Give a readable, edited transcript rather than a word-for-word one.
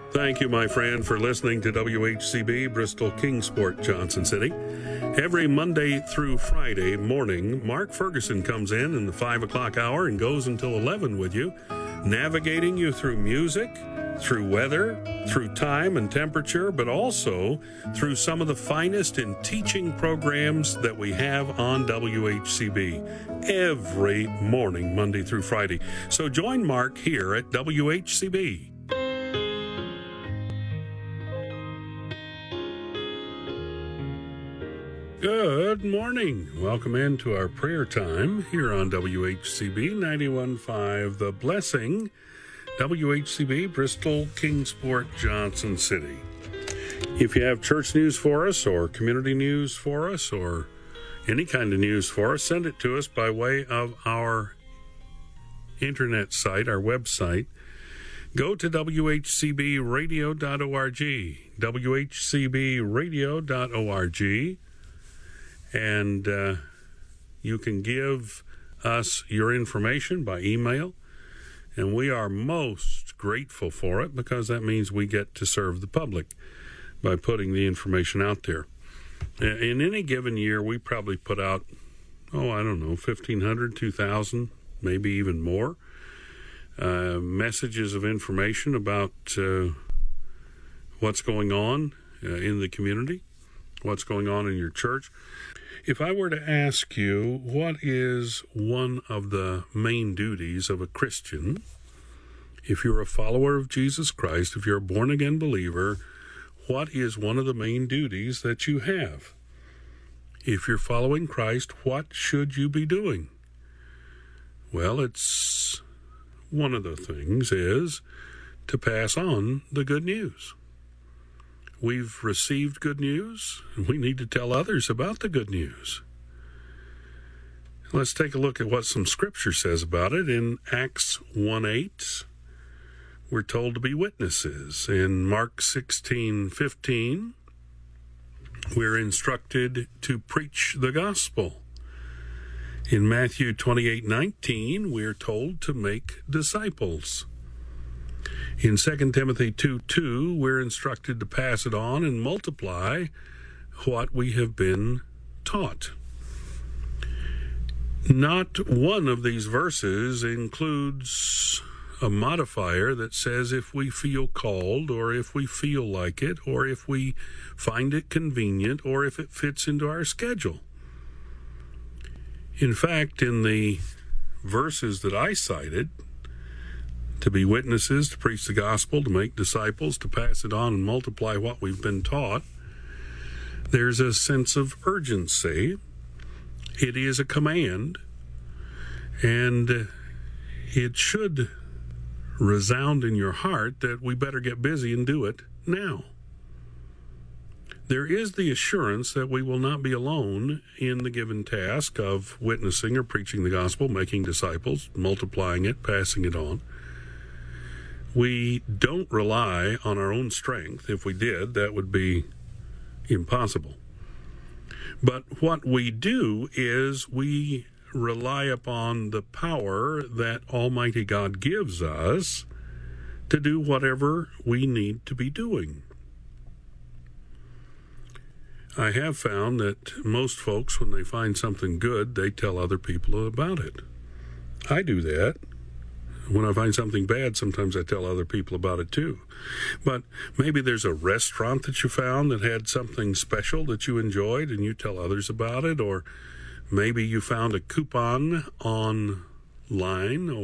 Thank you, my friend, for listening to WHCB Bristol Kingsport, Johnson City. Every Monday through Friday morning, Mark Ferguson comes in the 5 o'clock hour and goes until 11 with you, navigating you through music, through weather, through time and temperature, but also through some of the finest in teaching programs that we have on WHCB every morning, Monday through Friday. So join Mark here at WHCB. Good morning. Welcome into our prayer time here on WHCB 91.5 The Blessing, WHCB Bristol Kingsport, Johnson City. If you have church news for us or community news for us or any kind of news for us, send it to us by way of our internet site, our website. Go to WHCBradio.org, WHCBradio.org. And you can give us your information by email, and we are most grateful for it because that means we get to serve the public by putting the information out there. In any given year, we probably put out, 1,500, 2,000, maybe even more, messages of information about what's going on in the community, what's going on in your church. If I were to ask you, what is one of the main duties of a Christian? If you're a follower of Jesus Christ, if you're a born-again believer, what is one of the main duties that you have? If you're following Christ, what should you be doing? Well, it's one of the things is to pass on the good news. We've received good news, and we need to tell others about the good news. Let's take a look at what some Scripture says about it. In Acts 1:8, we're told to be witnesses. In Mark 16:15, we're instructed to preach the gospel. In Matthew 28:19, we're told to make disciples. In 2 Timothy 2:2, we're instructed to pass it on and multiply what we have been taught. Not one of these verses includes a modifier that says if we feel called, or if we feel like it, or if we find it convenient, or if it fits into our schedule. In fact, in the verses that I cited, to be witnesses, to preach the gospel, to make disciples, to pass it on and multiply what we've been taught, there's a sense of urgency. It is a command, and it should resound in your heart that we better get busy and do it now. There is the assurance that we will not be alone in the given task of witnessing or preaching the gospel, making disciples, multiplying it, passing it on. We don't rely on our own strength. If we did, that would be impossible. But what we do is we rely upon the power that Almighty God gives us to do whatever we need to be doing. I have found that most folks, when they find something good, they tell other people about it. I do that. When I find something bad, sometimes I tell other people about it too. But maybe there's a restaurant that you found that had something special that you enjoyed and you tell others about it, or maybe you found a coupon online